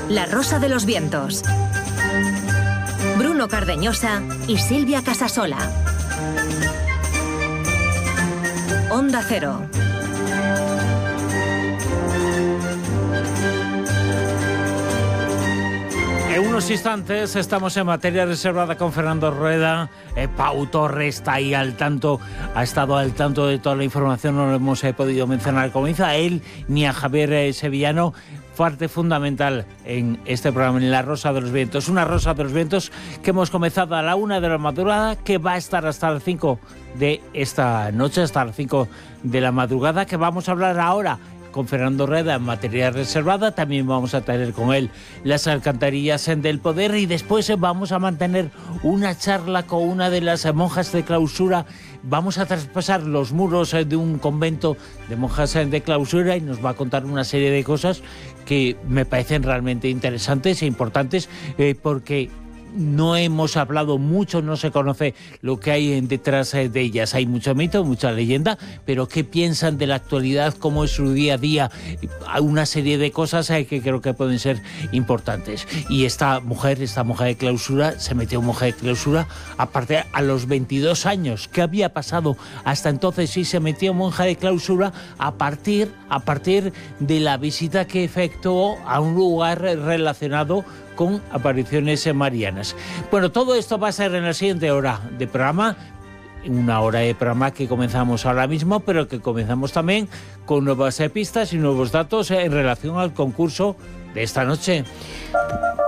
La Rosa de los Vientos. Bruno Cardeñosa y Silvia Casasola. Onda Cero. En unos instantes estamos en materia reservada con Fernando Rueda. Pau Torres está ahí al tanto, ha estado al tanto de toda la información, no lo hemos podido mencionar al comienzo, a él ni a Javier Sevillano. Parte fundamental en este programa, en La Rosa de los Vientos. Una Rosa de los Vientos que hemos comenzado a la 1 de la madrugada, que va a estar hasta las 5 de esta noche, hasta las 5 de la madrugada, que vamos a hablar ahora con Fernando Rueda en materia reservada. También vamos a tener con él las alcantarillas del poder y después vamos a mantener una charla con una de las monjas de clausura. Vamos a traspasar los muros de un convento de monjas de clausura y nos va a contar una serie de cosas que me parecen realmente interesantes e importantes porque no hemos hablado mucho, no se conoce lo que hay detrás de ellas. Hay mucho mito, mucha leyenda, pero ¿qué piensan de la actualidad? ¿Cómo es su día a día? Hay una serie de cosas que creo que pueden ser importantes. Y esta mujer de clausura, se metió mujer de clausura aparte a los 22 años. ¿Qué había pasado hasta entonces? Sí, se metió monja de clausura a partir de la visita que efectuó a un lugar relacionado con apariciones marianas. Bueno, todo esto va a ser en la siguiente hora de programa, una hora de programa que comenzamos ahora mismo, pero que comenzamos también con nuevas pistas y nuevos datos en relación al concurso de esta noche.